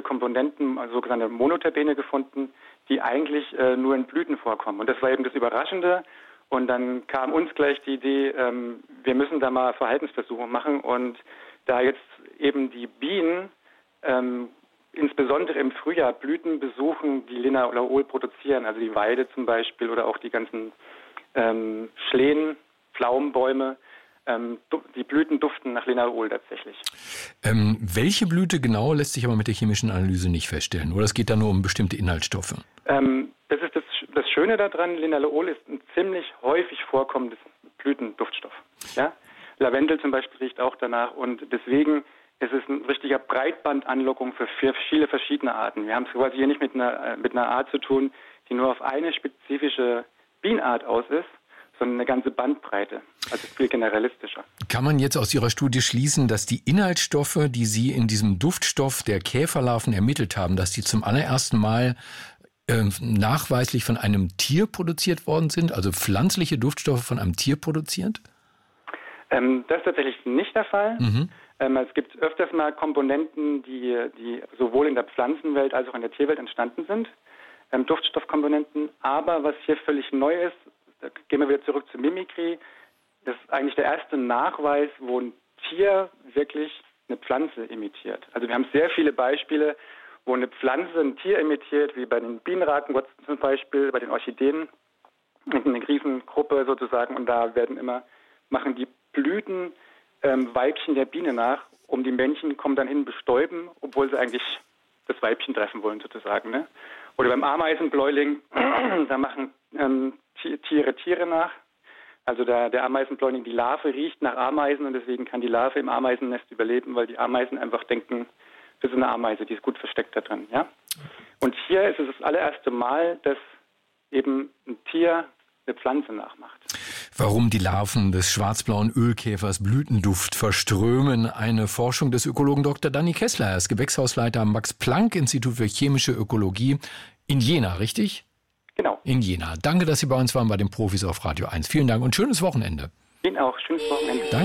Komponenten, also sogenannte Monoterpene gefunden, die eigentlich nur in Blüten vorkommen. Und das war eben das Überraschende. Und dann kam uns gleich die Idee, wir müssen da mal Verhaltensversuche machen. Und da jetzt eben die Bienen insbesondere im Frühjahr Blüten besuchen, die Linalool produzieren, also die Weide zum Beispiel oder auch die ganzen Schlehen, Pflaumenbäume, die Blüten duften nach Linalool tatsächlich. Welche Blüte genau lässt sich aber mit der chemischen Analyse nicht feststellen? Oder es geht da nur um bestimmte Inhaltsstoffe? Das ist das Schöne daran, Linalool ist ein ziemlich häufig vorkommendes Blütenduftstoff. Ja? Lavendel zum Beispiel riecht auch danach und deswegen ist es ein richtiger Breitbandanlockung für viele verschiedene Arten. Wir haben es quasi hier nicht mit einer Art zu tun, die nur auf eine spezifische Bienenart aus ist, sondern eine ganze Bandbreite, also viel generalistischer. Kann man jetzt aus Ihrer Studie schließen, dass die Inhaltsstoffe, die Sie in diesem Duftstoff der Käferlarven ermittelt haben, dass die zum allerersten Mal nachweislich von einem Tier produziert worden sind, also pflanzliche Duftstoffe von einem Tier produziert? Das ist tatsächlich nicht der Fall. Es gibt öfters mal Komponenten, die sowohl in der Pflanzenwelt als auch in der Tierwelt entstanden sind, Duftstoffkomponenten. Aber was hier völlig neu ist, da gehen wir wieder zurück zur Mimikrie, das ist eigentlich der erste Nachweis, wo ein Tier wirklich eine Pflanze imitiert. Also wir haben sehr viele Beispiele, wo eine Pflanze ein Tier imitiert, wie bei den Bienenraken zum Beispiel, bei den Orchideen, mit einer Riesengruppe sozusagen. Und da machen die Blüten Weibchen der Biene nach, die Männchen kommen dann hin, bestäuben, obwohl sie eigentlich das Weibchen treffen wollen sozusagen. Ne? Oder beim Ameisenbläuling, da machen Tiere nach. Also der Ameisenbläuling, die Larve riecht nach Ameisen und deswegen kann die Larve im Ameisennest überleben, weil die Ameisen einfach denken, das ist eine Ameise, die ist gut versteckt da drin. Ja? Und hier ist es das allererste Mal, dass eben ein Tier eine Pflanze nachmacht. Warum die Larven des schwarzblauen Ölkäfers Blütenduft verströmen, eine Forschung des Ökologen Dr. Danny Kessler. Er ist Gewächshausleiter am Max-Planck-Institut für chemische Ökologie in Jena, richtig? Genau. In Jena. Danke, dass Sie bei uns waren bei den Profis auf Radio 1. Vielen Dank und schönes Wochenende. Ihnen auch. Schönes Wochenende. Danke.